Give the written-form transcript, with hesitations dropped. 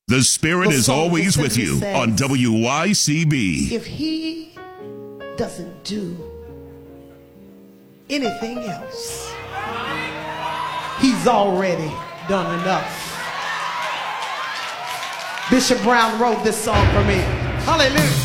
The Spirit is always with you on WYCB. If he doesn't do anything else, he's already done enough. Bishop Brown wrote this song for me. Hallelujah.